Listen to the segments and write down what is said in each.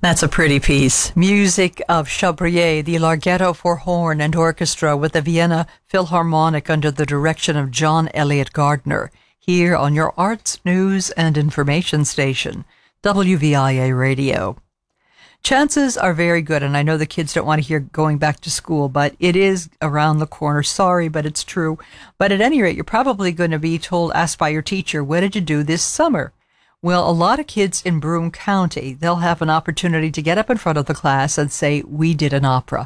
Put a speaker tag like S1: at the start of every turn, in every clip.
S1: That's a pretty piece. Music of Chabrier, the Larghetto for horn and orchestra with the Vienna Philharmonic under the direction of John Elliott Gardner, here on your arts, news, and information station, WVIA Radio. Chances are very good, and I know the kids don't want to hear going back to school, but it is around the corner. Sorry, but it's true. But at any rate, you're probably going to be asked by your teacher, what did you do this summer? Well, a lot of kids in Broome County, they'll have an opportunity to get up in front of the class and say, we did an opera.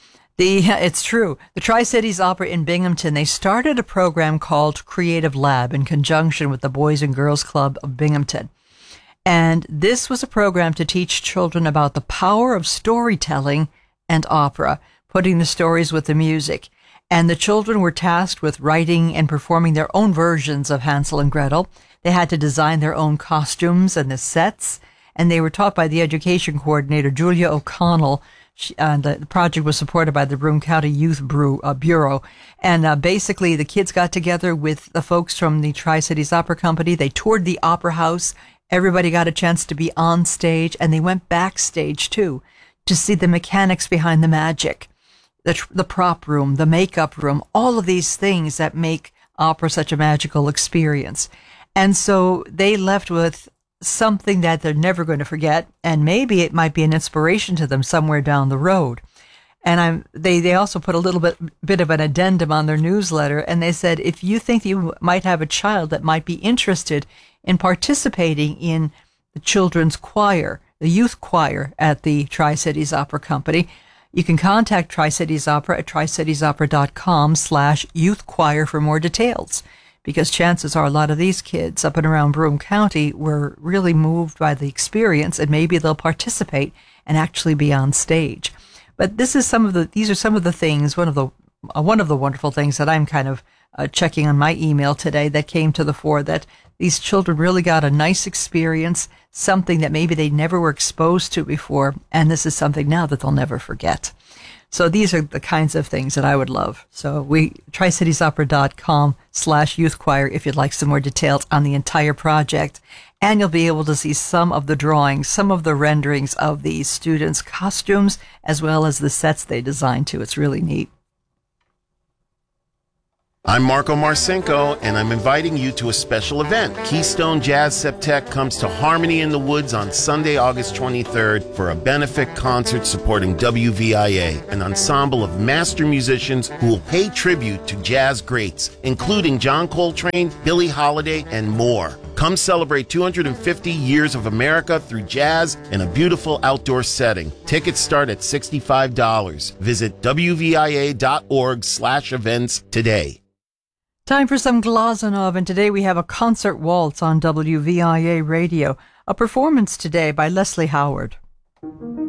S1: It's true. The Tri-Cities Opera in Binghamton, they started a program called Creative Lab in conjunction with the Boys and Girls Club of Binghamton. And this was a program to teach children about the power of storytelling and opera, putting the stories with the music. And the children were tasked with writing and performing their own versions of Hansel and Gretel. They had to design their own costumes and the sets, and they were taught by the education coordinator, Julia O'Connell. The project was supported by the Broome County Youth Bureau. And basically, the kids got together with the folks from the Tri-Cities Opera Company. They toured the Opera House. Everybody got a chance to be on stage, and they went backstage, too, to see the mechanics behind the magic, the prop room, the makeup room, all of these things that make opera such a magical experience. And so they left with something that they're never going to forget, and maybe it might be an inspiration to them somewhere down the road. And they also put a little bit of an addendum on their newsletter, and they said, if you think you might have a child that might be interested in participating in the children's choir, the youth choir at the Tri-Cities Opera Company, you can contact Tri-Cities Opera at tricitiesopera.com/youth choir for more details. Because chances are a lot of these kids up and around Broome County were really moved by the experience, and maybe they'll participate and actually be on stage. But these are some of the things, one of the wonderful things that I'm kind of checking on my email today that came to the fore, that these children really got a nice experience, something that maybe they never were exposed to before, and this is something now that they'll never forget. So these are the kinds of things that I would love. So tricitiesopera.com/youth choir if you'd like some more details on the entire project. And you'll be able to see some of the drawings, some of the renderings of these students' costumes, as well as the sets they designed too. It's really neat.
S2: I'm Marco Marcinko, and I'm inviting you to a special event. Keystone Jazz Septet comes to Harmony in the Woods on Sunday, August 23rd for a benefit concert supporting WVIA, an ensemble of master musicians who will pay tribute to jazz greats, including John Coltrane, Billie Holiday, and more. Come celebrate 250 years of America through jazz in a beautiful outdoor setting. Tickets start at $65. Visit WVIA.org/events today.
S1: Time for some Glazunov, and today we have a concert waltz on WVIA Radio, a performance today by Leslie Howard.